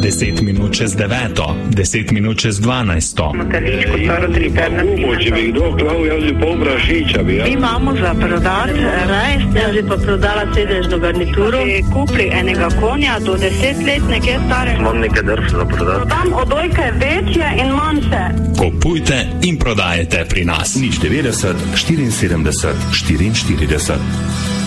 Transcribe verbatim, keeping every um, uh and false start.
deset minut čez deveto, deset minut čez dvanajsto. Če bi kdo klav, jaz bi pol prašiča bi, ja. Imamo za prodati rajst, jaz bi pa prodala sedežno garnituro. Kupili enega konja do deset let, nekaj stare. Imam nekaj drv za prodati. Tam odojke večje in manjše. Kupujte in prodajete pri nas. nič devetdeset, štiriinsedemdeset, štiriinštirideset.